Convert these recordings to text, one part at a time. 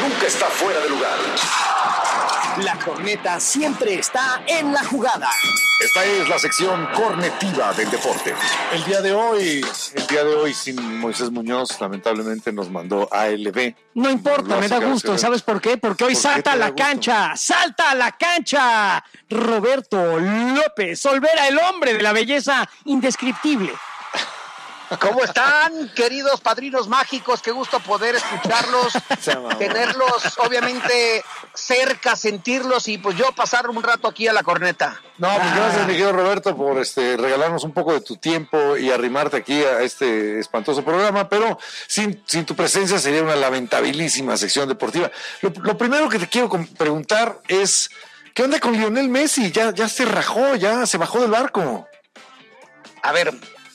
nunca está fuera de lugar. La corneta siempre está en la jugada. Esta es la sección cornetiva del deporte. El día de hoy sin Moisés Muñoz, lamentablemente nos mandó ALB. No importa, me da gusto. ¿Sabes por qué? Porque hoy salta a la cancha. ¡Salta a la cancha! Roberto López Olvera, el hombre de la belleza indescriptible. ¿Cómo están, queridos padrinos mágicos? Qué gusto poder escucharlos, tenerlos obviamente cerca, sentirlos y pues yo pasar un rato aquí a la corneta. No, pues gracias, mi querido Roberto, por regalarnos un poco de tu tiempo y arrimarte aquí a este espantoso programa, pero sin tu presencia sería una lamentabilísima sección deportiva. Lo primero que te quiero preguntar es, ¿qué onda con Lionel Messi? Ya se rajó, ya se bajó del barco. A ver,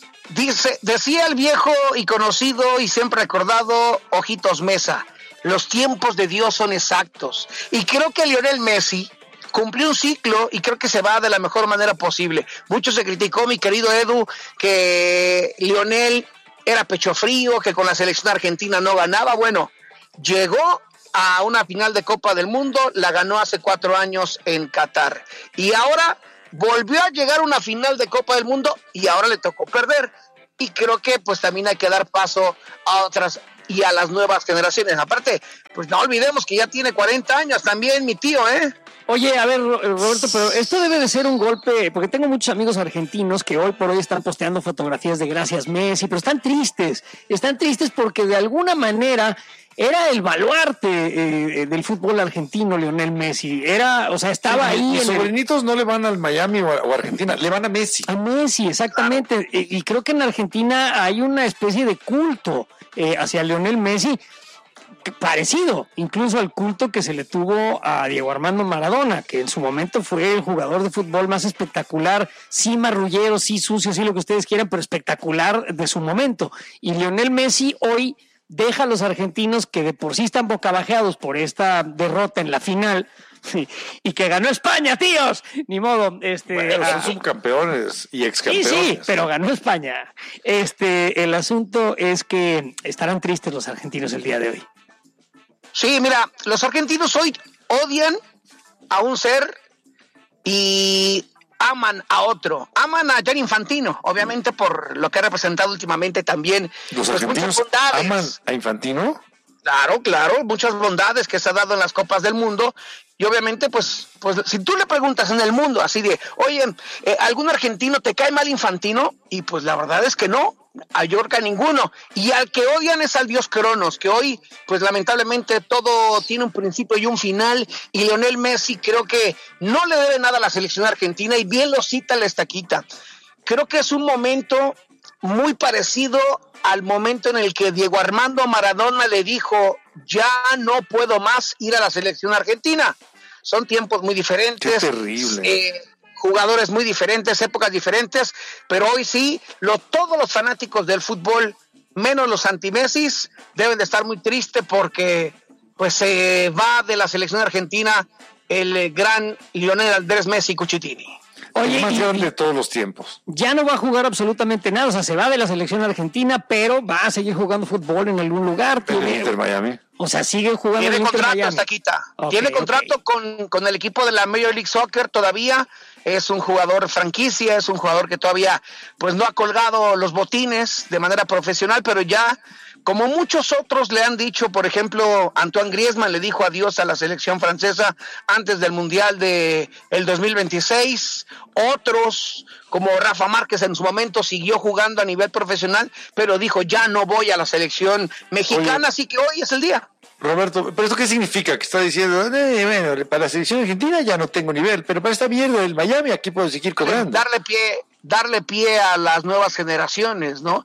decía el viejo y conocido y siempre recordado Ojitos Mesa, los tiempos de Dios son exactos. Y creo que Lionel Messi cumplió un ciclo y creo que se va de la mejor manera posible. Mucho se criticó, mi querido Edu, que Lionel era pecho frío, que con la selección argentina no ganaba. Bueno, llegó a una final de Copa del Mundo, la ganó hace 4 años en Qatar. Y ahora volvió a llegar a una final de Copa del Mundo y ahora le tocó perder. Y creo que pues también hay que dar paso a otras y a las nuevas generaciones. Aparte, pues no olvidemos que ya tiene 40 años también mi tío, ¿eh? Oye, a ver, Roberto, pero esto debe de ser un golpe, porque tengo muchos amigos argentinos que hoy por hoy están posteando fotografías de gracias Messi, pero están tristes porque de alguna manera era el baluarte del fútbol argentino, Lionel Messi. Estaba ahí. Mis sobrinitos no le van al Miami o Argentina, le van a Messi. A Messi, exactamente. Claro. Y creo que en Argentina hay una especie de culto hacia Lionel Messi, parecido incluso al culto que se le tuvo a Diego Armando Maradona, que en su momento fue el jugador de fútbol más espectacular, sí marrullero, sí sucio, sí lo que ustedes quieran, pero espectacular de su momento. Y Lionel Messi hoy deja a los argentinos, que de por sí están bocabajeados por esta derrota en la final, y que ganó España, tíos, ni modo. Bueno, son subcampeones y excampeones. Sí, pero ganó España. El asunto es que estarán tristes los argentinos el día de hoy. Sí, mira, los argentinos hoy odian a un ser y aman a otro. Aman a Gianni Infantino, obviamente por lo que ha representado últimamente también. ¿Los argentinos aman a Infantino? Claro, muchas bondades que se ha dado en las Copas del Mundo. Y obviamente, pues si tú le preguntas en el mundo así de, oye, ¿algún argentino te cae mal Infantino? Y pues la verdad es que no, a Yorca ninguno. Y al que odian es al dios Cronos, que hoy, pues lamentablemente todo tiene un principio y un final. Y Lionel Messi creo que no le debe nada a la selección argentina y bien lo cita la estaquita. Creo que es un momento muy parecido al momento en el que Diego Armando Maradona le dijo, ya no puedo más ir a la selección argentina. Son tiempos muy diferentes. Qué terrible. Jugadores muy diferentes, épocas diferentes, pero hoy sí, todos los fanáticos del fútbol, menos los anti-Messis, deben de estar muy tristes porque pues se va de la selección argentina el gran Lionel Andrés Messi Cucitini. Oye, el más grande de todos los tiempos. Ya no va a jugar absolutamente nada, o sea, se va de la selección argentina, pero va a seguir jugando fútbol en algún lugar. En el Inter Miami. O sea, sigue jugando en el Inter contrato Miami. hasta quita. Tiene contrato con el equipo de la Major League Soccer todavía. Es un jugador franquicia, es un jugador que todavía pues no ha colgado los botines de manera profesional, pero ya, como muchos otros le han dicho, por ejemplo, Antoine Griezmann le dijo adiós a la selección francesa antes del Mundial de el 2026. Otros, como Rafa Márquez en su momento siguió jugando a nivel profesional, pero dijo ya no voy a la selección mexicana. Oye, así que hoy es el día. Roberto, ¿pero esto qué significa? Que está diciendo, bueno, para la selección argentina ya no tengo nivel, pero para esta mierda del Miami aquí puedo seguir cobrando. Darle pie a las nuevas generaciones, ¿no?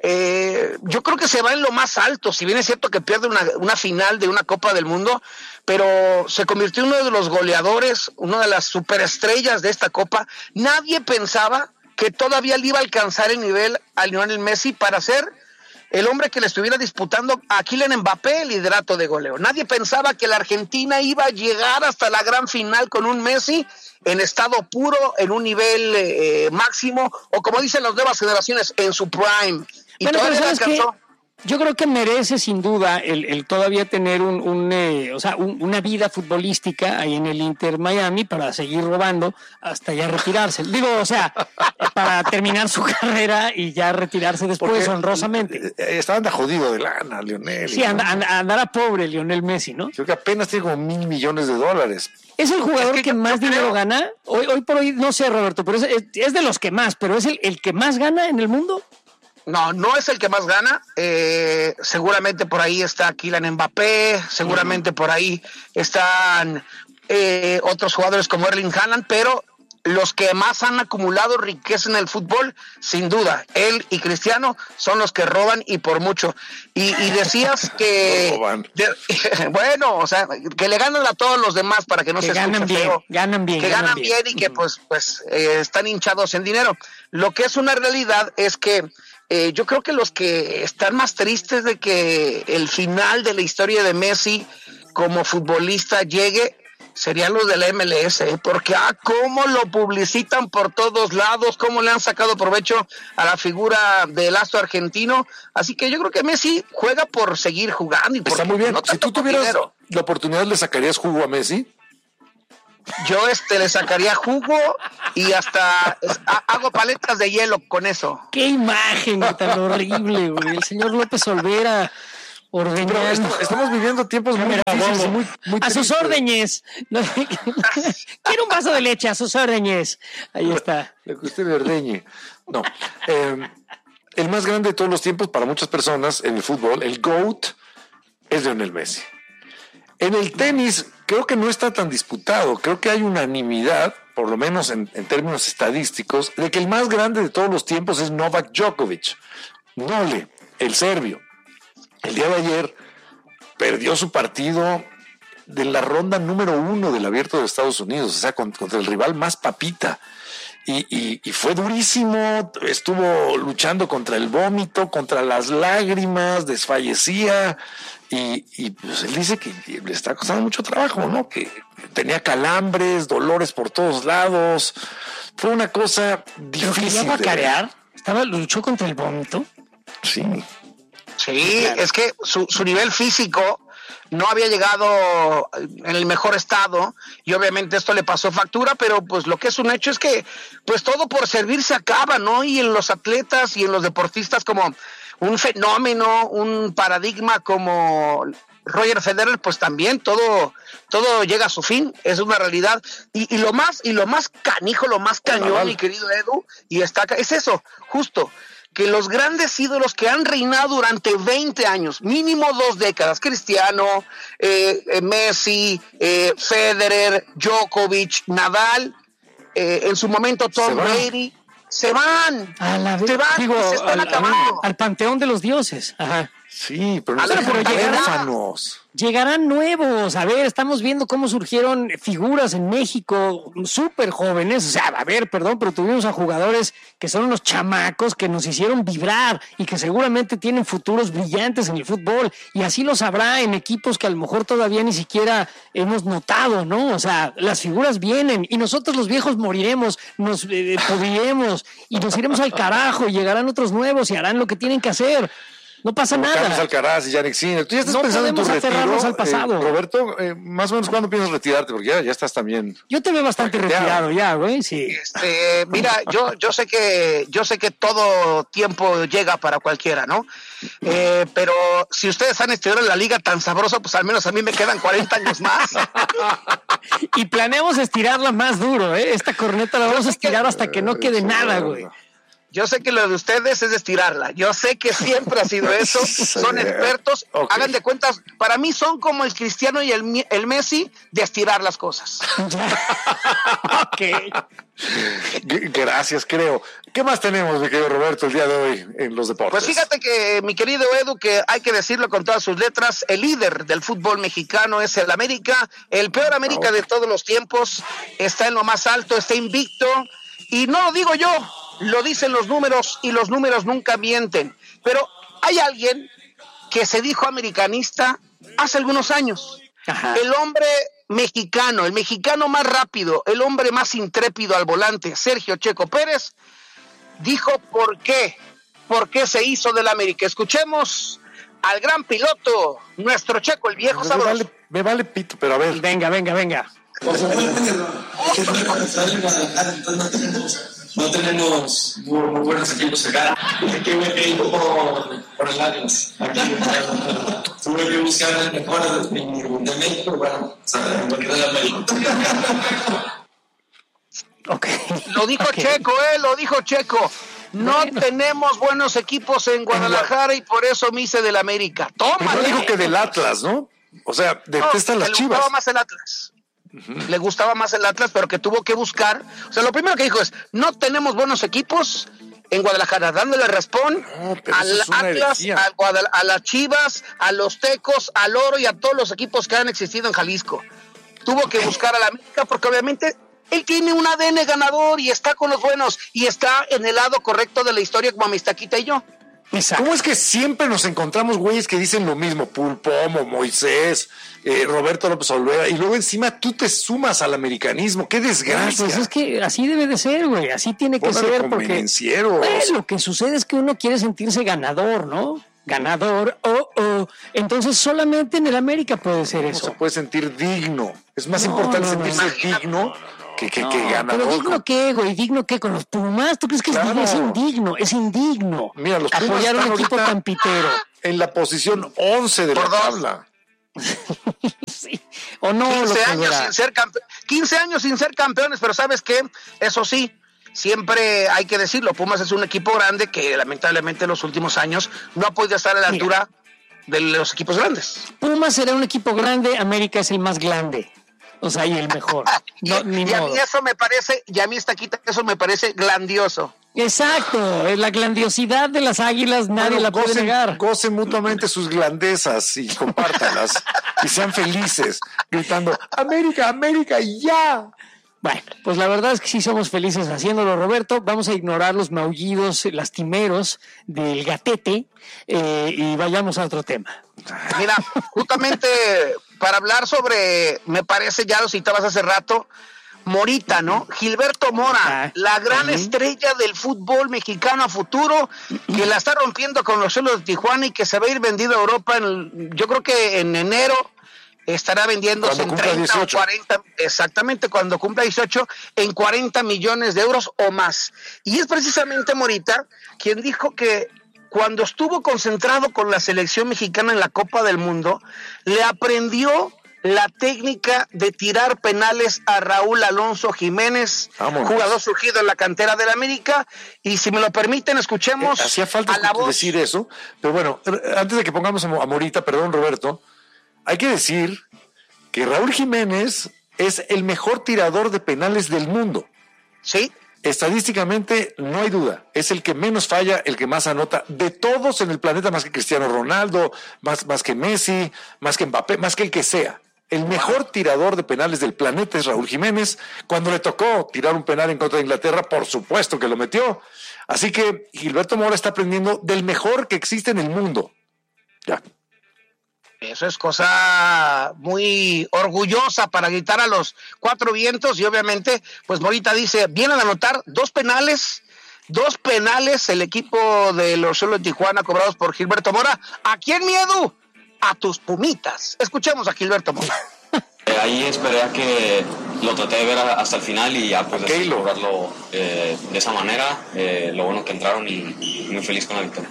Yo creo que se va en lo más alto, si bien es cierto que pierde una final de una Copa del Mundo, pero se convirtió en uno de los goleadores, una de las superestrellas de esta Copa. Nadie pensaba que todavía le iba a alcanzar el nivel a Lionel Messi para ser el hombre que le estuviera disputando a Kylian Mbappé el liderato de goleo. Nadie pensaba que la Argentina iba a llegar hasta la gran final con un Messi en estado puro, en un nivel máximo, o como dicen las nuevas generaciones, en su prime. Y bueno, todavía pero alcanzó. Yo creo que merece sin duda el todavía tener una vida futbolística ahí en el Inter Miami para seguir robando hasta ya retirarse. Digo, o sea, para terminar su carrera y ya retirarse después. Porque honrosamente. Anda jodido de lana, Lionel. Sí, andará pobre Lionel Messi, ¿no? Creo que apenas tiene como $1,000 millones. ¿Es el jugador que más dinero gana? Hoy por hoy, no sé, Roberto, pero es de los que más, pero ¿es el que más gana en el mundo? No es el que más gana. Seguramente por ahí está Kylian Mbappé, seguramente por ahí están otros jugadores como Erling Haaland, pero los que más han acumulado riqueza en el fútbol, sin duda, él y Cristiano son los que roban y por mucho. Y decías que bueno, o sea, que le ganan a todos los demás para que no se escuche feo. Ganan bien Y que pues están hinchados en dinero. Lo que es una realidad es que yo creo que los que están más tristes de que el final de la historia de Messi como futbolista llegue serían los de la MLS, porque cómo lo publicitan por todos lados, cómo le han sacado provecho a la figura del astro argentino. Así que yo creo que Messi juega por seguir jugando. Y está muy bien. Si tú tuvieras la oportunidad, ¿le sacarías jugo a Messi? Yo le sacaría jugo y hasta hago paletas de hielo con eso. ¡Qué imagen tan horrible, güey! El señor López Olvera ordeñando. Estamos viviendo tiempos muy difíciles, muy a sus órdenes. Quiero un vaso de leche, a sus órdenes. Ahí está. Lo que usted me ordeñe. No. El más grande de todos los tiempos para muchas personas en el fútbol, el GOAT, es Lionel Messi. En el tenis creo que no está tan disputado, creo que hay unanimidad, por lo menos en términos estadísticos, de que el más grande de todos los tiempos es Novak Djokovic, Nole, el serbio. El día de ayer perdió su partido de la ronda número 1 del Abierto de Estados Unidos, o sea, contra el rival más papita. Y fue durísimo, estuvo luchando contra el vómito, contra las lágrimas, desfallecía. Y pues él dice que le está costando mucho trabajo, ¿no? Que tenía calambres, dolores por todos lados. Fue una cosa difícil. ¿Quería guacarear? ¿Luchó contra el vómito? Sí. Sí, claro. Es que su nivel físico no había llegado en el mejor estado y obviamente esto le pasó factura, pero pues lo que es un hecho es que pues todo por servir se acaba, ¿no? Y en los atletas y en los deportistas como un fenómeno, un paradigma como Roger Federer, pues también todo llega a su fin, es una realidad. Y lo más canijo, lo más cañón, mi querido Edu, y es eso, justo, que los grandes ídolos que han reinado durante 20 años, mínimo 2 décadas, Cristiano, Messi, Federer, Djokovic, Nadal, en su momento Tom Brady, se van, se están acabando. Al panteón de los dioses. Ajá. Sí, pero no llegarán nuevos. A ver, estamos viendo cómo surgieron figuras en México súper jóvenes. O sea, a ver, perdón, pero tuvimos a jugadores que son unos chamacos que nos hicieron vibrar y que seguramente tienen futuros brillantes en el fútbol. Y así los habrá en equipos que a lo mejor todavía ni siquiera hemos notado, ¿no? O sea, las figuras vienen y nosotros los viejos moriremos, nos pudriremos y nos iremos al carajo y llegarán otros nuevos y harán lo que tienen que hacer. No pasa nada. Carlos Alcaraz y Yannick Sinner. ¿Tú ya estás pensando en tu retiro, al pasado? Roberto, más o menos ¿cuándo piensas retirarte? Porque ya estás también. Yo te veo bastante retirado ya, güey. Sí. Mira, yo sé que todo tiempo llega para cualquiera, ¿no? Pero si ustedes han estudiado en la liga tan sabrosa, pues al menos a mí me quedan 40 años más. Y planeamos estirarla más duro, ¿eh? Esta corneta la vamos a estirar hasta que no quede nada, güey. Yo sé que lo de ustedes es estirarla. Yo sé que siempre ha sido eso. Son expertos. Okay. Hagan de cuentas, para mí son como el Cristiano y el Messi de estirar las cosas. Ok. Gracias, creo. ¿Qué más tenemos, mi querido Roberto, el día de hoy en los deportes? Pues fíjate que, mi querido Edu, que hay que decirlo con todas sus letras, el líder del fútbol mexicano es el América, el peor América de todos los tiempos, está en lo más alto, está invicto, y no lo digo yo, lo dicen los números y los números nunca mienten. Pero hay alguien que se dijo americanista hace algunos años. Ajá. El hombre mexicano, el mexicano más rápido, el hombre más intrépido al volante, Sergio Checo Pérez, dijo por qué se hizo del América. Escuchemos al gran piloto, nuestro Checo, el viejo sabroso. Me vale pito, pero a ver. Venga. No tenemos muy buenos equipos acá. Hay que ir por el Atlas. Aquí tuve que buscar el mejor de México. Bueno, encontré el México. Okay. Lo dijo Checo. No tenemos buenos equipos en Guadalajara y por eso me hice del América. Toma. Pero dijo que del Atlas, ¿no? O sea, detestan las Chivas. Le gustaba más el Atlas. Le gustaba más el Atlas, pero que tuvo que buscar. O sea, lo primero que dijo es: no tenemos buenos equipos en Guadalajara, dándole respond al Atlas, a las Chivas, a los Tecos, al Oro y a todos los equipos que han existido en Jalisco. Tuvo que buscar a la América porque obviamente él tiene un ADN ganador y está con los buenos y está en el lado correcto de la historia como Mistaquita y yo. Exacto. ¿Cómo es que siempre nos encontramos güeyes que dicen lo mismo? Pulpomo, Moisés, Roberto López Olvera, y luego encima tú te sumas al americanismo. ¡Qué desgracia! Pues es que así debe de ser, güey. Así tiene que ser porque lo que sucede es que uno quiere sentirse ganador, ¿no? Ganador, entonces solamente en el América puede ser eso. No se puede sentir digno. Es más importante sentirse digno que ganador. ¿Pero digno qué, güey? ¿Digno qué? ¿Con los Pumas? ¿Tú crees que es indigno? Es indigno. Mira, los Pumas apoyar a un equipo tan pitero. En la posición 11 de la tabla. Sí. O no, 15 años sin ser campeones, pero ¿sabes qué? Eso sí, siempre hay que decirlo, Pumas es un equipo grande que lamentablemente en los últimos años no ha podido estar a la altura de los equipos grandes. Pumas será un equipo grande, América es el más grande. O sea, y el mejor. No, y a mí eso me parece, eso me parece grandioso. Exacto, la grandiosidad de las Águilas nadie la puede negar. Gocen mutuamente sus grandezas y compártanlas y sean felices, gritando América, América, ya. Bueno, pues la verdad es que sí somos felices haciéndolo, Roberto. Vamos a ignorar los maullidos lastimeros del gatete y vayamos a otro tema. Mira, justamente para hablar sobre, me parece, ya lo citabas hace rato, Morita, ¿no? Gilberto Mora, la gran estrella del fútbol mexicano a futuro, que la está rompiendo con los Cholos de Tijuana y que se va a ir vendido a Europa, yo creo que en enero estará vendiéndose en 30 18. O 40, exactamente, cuando cumpla 18, en 40 millones de euros o más. Y es precisamente Morita quien dijo que cuando estuvo concentrado con la selección mexicana en la Copa del Mundo, le aprendió la técnica de tirar penales a Raúl Alonso Jiménez, jugador surgido en la cantera del América, y si me lo permiten, escuchemos hacía falta decir eso, pero bueno, antes de que pongamos a Morita, perdón Roberto, hay que decir que Raúl Jiménez es el mejor tirador de penales del mundo. Sí. Estadísticamente no hay duda, es el que menos falla, el que más anota de todos en el planeta, más que Cristiano Ronaldo, más que Messi, más que Mbappé, más que el que sea. El mejor tirador de penales del planeta es Raúl Jiménez. Cuando le tocó tirar un penal en contra de Inglaterra, por supuesto que lo metió. Así que Gilberto Mora está aprendiendo del mejor que existe en el mundo. Ya. Eso es cosa muy orgullosa para gritar a los cuatro vientos y obviamente, pues Morita dice, vienen a anotar dos penales el equipo de los Cholos de Tijuana cobrados por Gilberto Mora. ¿A quién miedo? A tus Pumitas. Escuchemos a Gilberto Mora. Ahí esperé a que lo traté de ver hasta el final y ya pues decidí lograrlo de esa manera. Lo bueno que entraron y muy feliz con la victoria.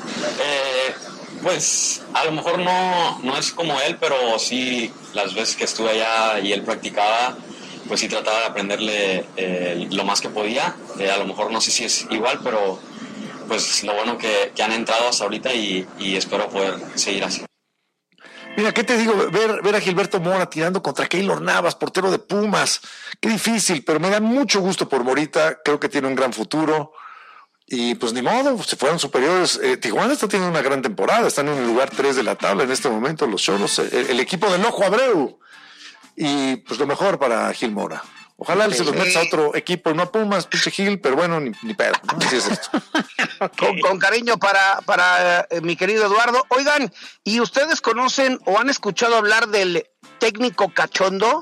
Pues a lo mejor no es como él, pero sí las veces que estuve allá y él practicaba, pues sí trataba de aprenderle lo más que podía. A lo mejor no sé si es igual, pero pues lo bueno que han entrado hasta ahorita y espero poder seguir así. Mira, ¿qué te digo? Ver a Gilberto Mora tirando contra Keylor Navas, portero de Pumas. Qué difícil, pero me da mucho gusto por Morita. Creo que tiene un gran futuro. Y pues ni modo, se fueron superiores. Tijuana está teniendo una gran temporada. Están en el lugar 3 de la tabla en este momento, los Cholos, el equipo del Ojo Abreu. Y pues lo mejor para Gil Mora. Ojalá se los metas a otro equipo, no a Pumas, pinche Gil, pero bueno, ni pedo, ¿no? Así es esto. Con cariño para mi querido Eduardo. Oigan, ¿y ustedes conocen o han escuchado hablar del técnico cachondo?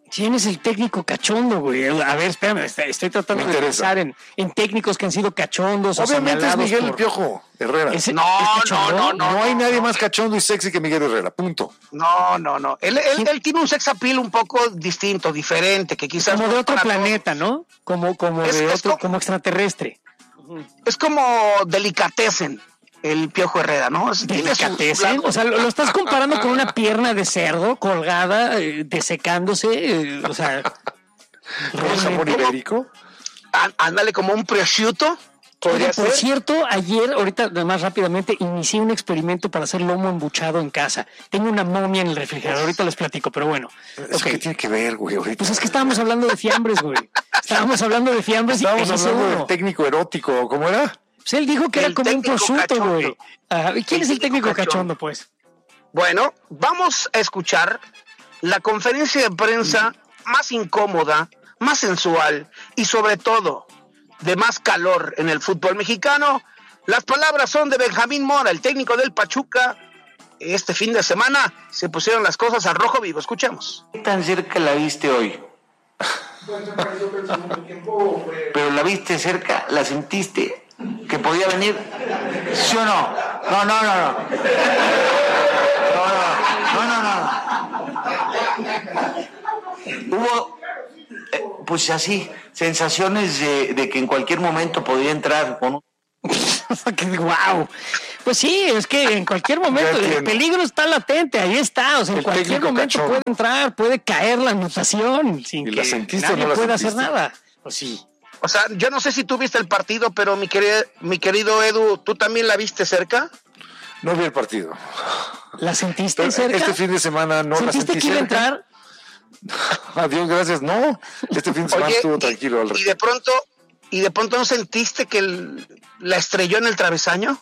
¿Quién es el técnico cachondo, güey? A ver, espérame, estoy tratando de pensar en técnicos que han sido cachondos. Obviamente es Miguel por... el Piojo Herrera. No hay nadie más cachondo y sexy que Miguel Herrera, punto. No. Él tiene un sex appeal un poco distinto, diferente, que quizás... Como de otro planeta, ¿no? Como extraterrestre. Es como delicatessen el Piojo Herrera, ¿no? ¿Delicatessen? O sea, lo estás comparando con una pierna de cerdo colgada, desecándose, o sea... ¿Un jamón ibérico? Ándale, como un prosciutto. Oye, por cierto, ayer, ahorita más rápidamente, inicié un experimento para hacer lomo embuchado en casa. Tengo una momia en el refrigerador, ahorita les platico, pero bueno. ¿Eso qué tiene que ver, güey? Ahorita? Pues es que estábamos hablando de fiambres, güey. Estábamos hablando del técnico erótico, ¿cómo era? Pues él dijo que era como un prosciutto, güey. ¿Quién es el técnico cachondo, pues? Bueno, vamos a escuchar la conferencia de prensa más incómoda, más sensual y sobre todo de más calor en el fútbol mexicano. Las palabras son de Benjamín Mora, el técnico del Pachuca. Este fin de semana se pusieron las cosas al rojo vivo. Escuchemos. ¿Qué tan cerca la viste hoy? Pero la viste cerca, la sentiste que podía venir, ¿sí o no? No. Hubo, pues así, sensaciones de que en cualquier momento podía entrar con un... ¡Wow! Pues sí, es que en cualquier momento el peligro está latente, ahí está, o sea, en cualquier momento puede entrar, puede caer la anotación sin que nadie pueda hacer nada. Pues sí. O sea, yo no sé si tú viste el partido, pero mi querido Edu, ¿tú también la viste cerca? No vi el partido. ¿La sentiste cerca? Este fin de semana no la sentí cerca. ¿Sentiste que iba a entrar? Adiós, gracias. No, este fin de semana estuvo tranquilo. Y de pronto ¿no sentiste que la estrelló en el travesaño?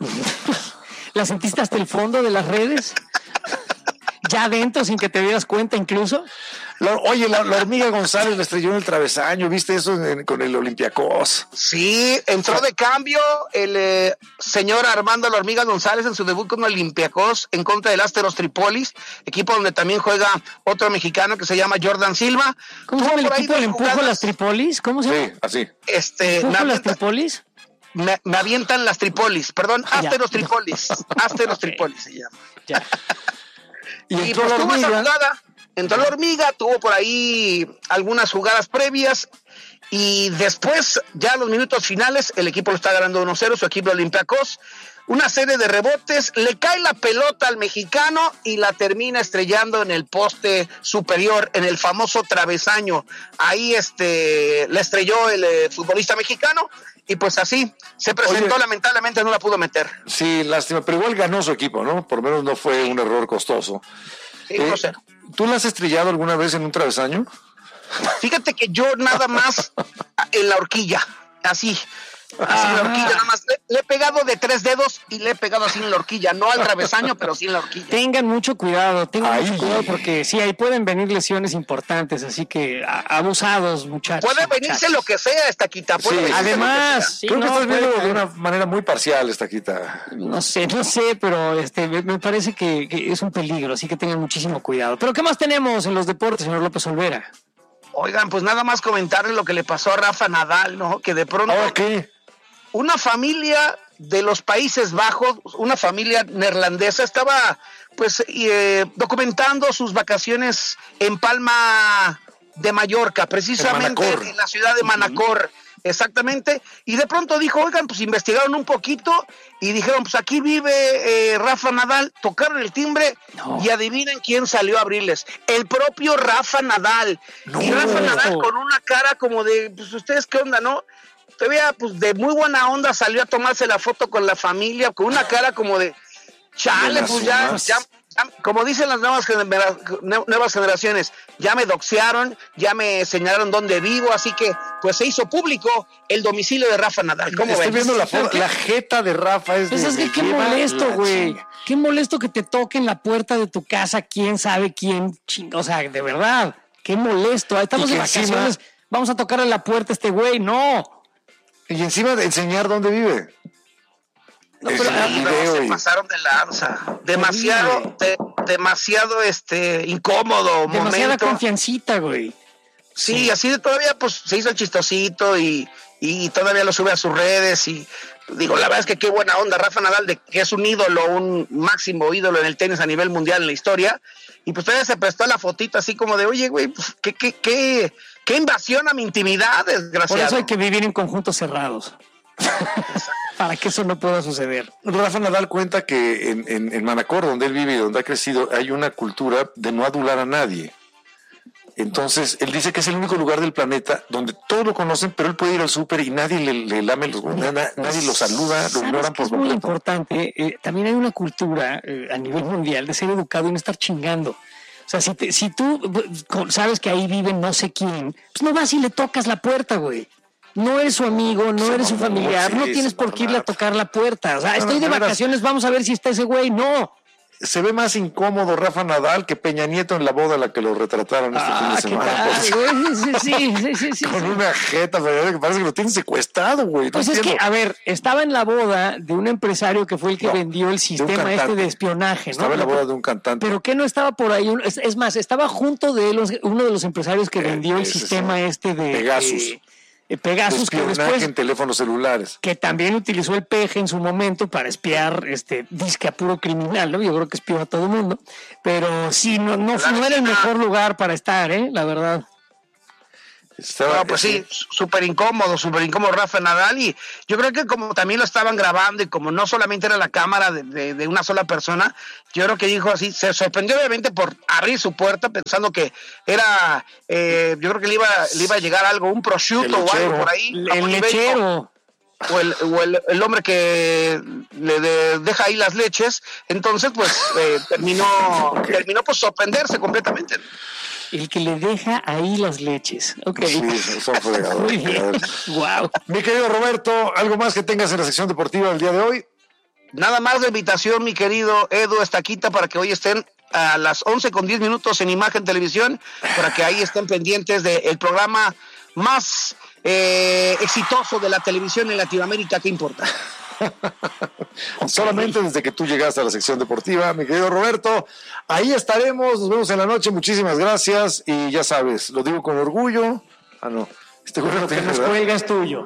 ¿La sentiste hasta el fondo de las redes? ¿Ya adentro sin que te dieras cuenta incluso? La hormiga González la estrelló en el travesaño, ¿viste eso con el Olympiacos? Sí, entró de cambio el señor Armando la hormiga González en su debut con Olympiacos en contra del Asteros Tripolis, equipo donde también juega otro mexicano que se llama Jordan Silva. ¿Cómo se llama el equipo del Empujo las Tripolis? ¿Cómo se llama? Sí, así. ¿Empujo las Tripolis? Me avientan las Tripolis, perdón, Asteros Tripolis. Asteros Tripolis se llama. Ya. Y pues tuvo esa jugada, entró la hormiga, tuvo por ahí algunas jugadas previas y después, ya a los minutos finales, el equipo lo está ganando 1-0, su equipo Olympiacos, una serie de rebotes, le cae la pelota al mexicano y la termina estrellando en el poste superior, en el famoso travesaño. Ahí la estrelló el futbolista mexicano. Y pues así, se presentó, lamentablemente no la pudo meter. Sí, lástima, pero igual ganó su equipo, ¿no? Por lo menos no fue un error costoso. Sí, 1-0. ¿Tú la has estrellado alguna vez en un travesaño? Fíjate que yo nada más en la horquilla, así en la horquilla, nada más. Le he pegado de 3 dedos y le he pegado así en la horquilla, no al travesaño, pero sí en la horquilla. Tengan mucho cuidado, porque sí, ahí pueden venir lesiones importantes, así que abusados, muchachos. Puede venirse lo que sea, Estaquita. Además, creo que estás viendo de una manera muy parcial, Estaquita. No sé, pero me parece que es un peligro, así que tengan muchísimo cuidado. Pero ¿qué más tenemos en los deportes, señor López Olvera? Oigan, pues nada más comentarles lo que le pasó a Rafa Nadal, ¿no? Que de pronto... ¿Qué? Una familia de los Países Bajos, una familia neerlandesa, estaba pues documentando sus vacaciones en Palma de Mallorca, precisamente en la ciudad de Manacor, exactamente, y de pronto dijo, oigan, pues investigaron un poquito y dijeron, pues aquí vive Rafa Nadal, tocaron el timbre y adivinen quién salió a abrirles, el propio Rafa Nadal, y Rafa Nadal con una cara como de, pues ustedes qué onda, ¿no? Todavía, pues de muy buena onda salió a tomarse la foto con la familia, con una cara como de chale, pues ya, como dicen las nuevas generaciones, ya me doxearon, ya me señalaron dónde vivo, así que pues se hizo público el domicilio de Rafa Nadal. ¿Cómo Estoy viendo la foto, la jeta de Rafa es pues de... es que qué molesto, güey. Qué molesto que te toquen la puerta de tu casa, quién sabe quién, o sea, de verdad, qué molesto. Estamos de vacaciones, vamos a tocarle la puerta a este güey, no. Y encima de enseñar dónde vive. No, pero se pasaron de lanza. Demasiado incómodo. Demasiada confiancita, güey. Sí, así de todavía pues se hizo chistosito y todavía lo sube a sus redes y digo, la verdad es que qué buena onda Rafa Nadal, de que es un ídolo, un máximo ídolo en el tenis a nivel mundial en la historia, y pues todavía se prestó la fotito así como de, oye, güey, pues, qué invasión a mi intimidad, desgraciado. Por eso hay que vivir en conjuntos cerrados. Para que eso no pueda suceder. Rafa Nadal cuenta que en Manacor, donde él vive y donde ha crecido, hay una cultura de no adular a nadie. Entonces, él dice que es el único lugar del planeta donde todos lo conocen, pero él puede ir al súper y nadie le lame los nadie lo saluda, lo ignoran por completo. Es muy importante. También hay una cultura a nivel mundial de ser educado y no estar chingando. O sea, si tú sabes que ahí vive no sé quién, pues no vas y le tocas la puerta, güey. No eres su amigo, no eres su familiar, no tienes por qué irle a tocar la puerta. O sea, estoy de vacaciones, vamos a ver si está ese güey. No. Se ve más incómodo Rafa Nadal que Peña Nieto en la boda a la que lo retrataron este fin de semana. Sí. Con una jeta, que parece que lo tienen secuestrado, güey. Pues es que, a ver, estaba en la boda de un empresario que fue el que vendió el sistema de espionaje, ¿no? Estaba en la boda de un cantante. Pero que no estaba por ahí, es más, estaba junto de uno de los empresarios que vendió el sistema de Pegasus. Pegasus, que después en teléfonos celulares, que también utilizó el peje en su momento para espiar disque a puro criminal, ¿no? Yo creo que espió a todo el mundo, pero sí, no era el mejor lugar para estar, la verdad. Pues sí, súper incómodo Rafa Nadal, y yo creo que como también lo estaban grabando y como no solamente era la cámara de una sola persona, yo creo que dijo así, se sorprendió obviamente por abrir su puerta pensando que era, yo creo que le iba a llegar algo, un prosciutto o algo por ahí. El lechero. O el hombre que le deja ahí las leches, entonces pues terminó por sorprenderse completamente. El que le deja ahí las leches. Ok. Sí, son fregadores. Muy bien. Wow. Mi querido Roberto, ¿algo más que tengas en la sección deportiva del día de hoy? Nada más de invitación, mi querido Edu Estaquita, para que hoy estén a las 11:10 en Imagen Televisión, para que ahí estén pendientes del programa más exitoso de la televisión en Latinoamérica. ¿Qué importa? Solamente desde que tú llegaste a la sección deportiva, mi querido Roberto, ahí estaremos, nos vemos en la noche, muchísimas gracias, y ya sabes, lo digo con orgullo. No, güey no tiene, nos cuelgas tuyo.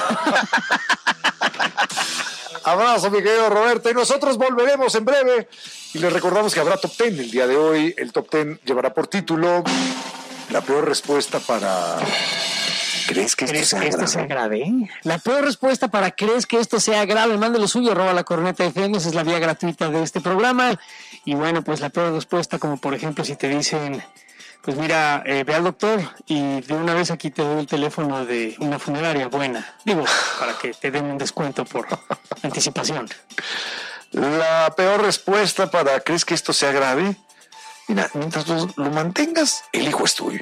Abrazo, mi querido Roberto, y nosotros volveremos en breve, y les recordamos que habrá Top 10 el día de hoy. El Top 10 llevará por título la peor respuesta para... ¿Crees que esto sea grave? La peor respuesta para ¿crees que esto sea grave? Mándelo suyo, @lacorneta_fm, esa es la vía gratuita de este programa. Y bueno, pues la peor respuesta, como por ejemplo si te dicen, pues mira, ve al doctor y de una vez aquí te doy el teléfono de una funeraria buena. Digo, para que te den un descuento por anticipación. La peor respuesta para ¿crees que esto sea grave? Mira, mientras lo mantengas, el hijo es tuyo.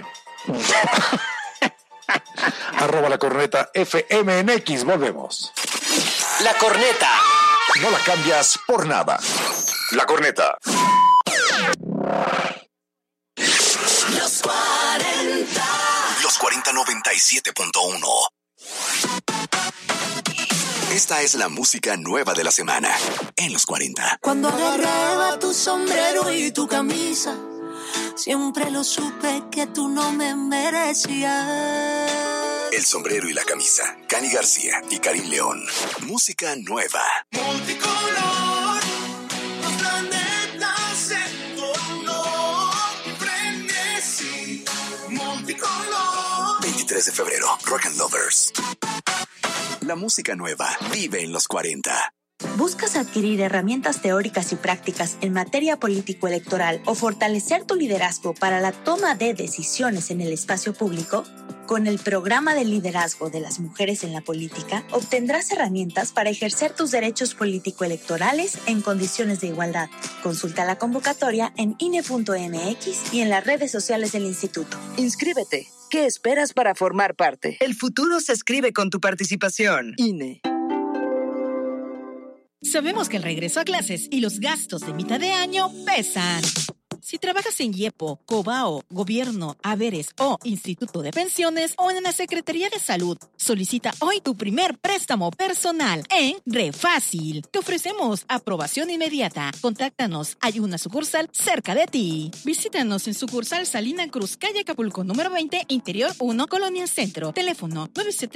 @lacorneta_FMNX, volvemos. La Corneta. No la cambias por nada. La Corneta. Los 40. Los 40 97.1. Esta es la música nueva de la semana en los 40. Cuando agarraba tu sombrero y tu camisa, siempre lo supe que tú no me merecías. El sombrero y la camisa. Cani García y Karim León. Música nueva. Multicolor, los planetas en color, frenesí. Multicolor. 23 de febrero, Rock and Lovers. La música nueva vive en los 40. ¿Buscas adquirir herramientas teóricas y prácticas en materia político-electoral o fortalecer tu liderazgo para la toma de decisiones en el espacio público? Con el programa de liderazgo de las mujeres en la política, obtendrás herramientas para ejercer tus derechos político-electorales en condiciones de igualdad. Consulta la convocatoria en INE.mx y en las redes sociales del instituto. Inscríbete. ¿Qué esperas para formar parte? El futuro se escribe con tu participación. INE. Sabemos que el regreso a clases y los gastos de mitad de año pesan. Si trabajas en IEPO, Cobao, Gobierno, Haberes o Instituto de Pensiones o en la Secretaría de Salud, solicita hoy tu primer préstamo personal en Refácil. Te ofrecemos aprobación inmediata. Contáctanos, hay una sucursal cerca de ti. Visítanos en sucursal Salina Cruz, calle Acapulco, número 20, Interior 1, Colonia Centro. Teléfono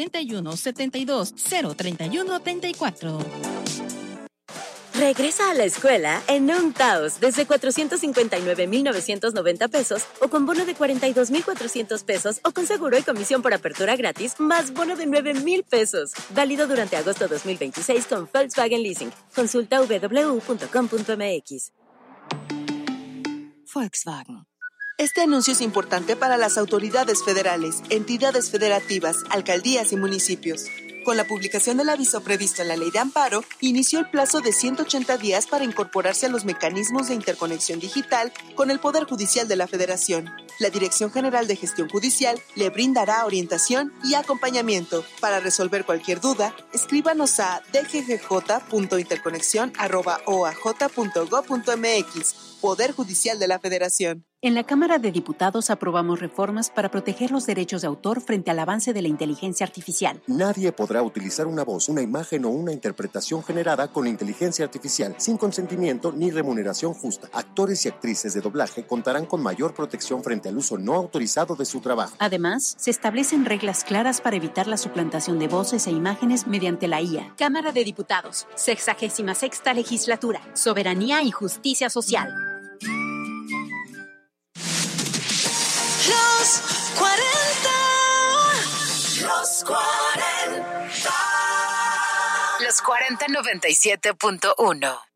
971-72-031-34. Regresa a la escuela en un Taos desde 459,990 pesos o con bono de 42,400 pesos o con seguro y comisión por apertura gratis más bono de 9,000 pesos. Válido durante agosto 2026 con Volkswagen Leasing. Consulta www.com.mx. Volkswagen. Este anuncio es importante para las autoridades federales, entidades federativas, alcaldías y municipios. Con la publicación del aviso previsto en la Ley de Amparo, inició el plazo de 180 días para incorporarse a los mecanismos de interconexión digital con el Poder Judicial de la Federación. La Dirección General de Gestión Judicial le brindará orientación y acompañamiento. Para resolver cualquier duda, escríbanos a dggj.interconexión@oaj.gov.mx. Poder Judicial de la Federación. En la Cámara de Diputados aprobamos reformas para proteger los derechos de autor frente al avance de la inteligencia artificial. Nadie podrá utilizar una voz, una imagen o una interpretación generada con inteligencia artificial sin consentimiento ni remuneración justa. Actores y actrices de doblaje contarán con mayor protección frente al uso no autorizado de su trabajo. Además, se establecen reglas claras para evitar la suplantación de voces e imágenes mediante la IA. Cámara de Diputados, 66ª Legislatura, Soberanía y Justicia Social. Los 40. Los 40. Los 40 97.1.